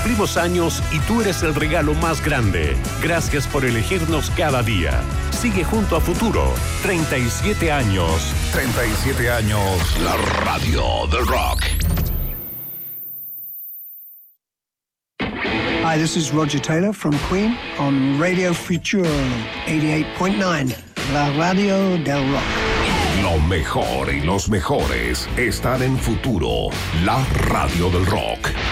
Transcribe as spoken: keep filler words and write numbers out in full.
Cumplimos años y tú eres el regalo más grande. Gracias por elegirnos cada día. Sigue junto a Futuro. treinta y siete años. treinta y siete años. La radio del rock. Hi, this is Roger Taylor from Queen on Radio Future eighty-eight point nine, la radio del rock. Lo mejor y los mejores están en Futuro, la radio del rock.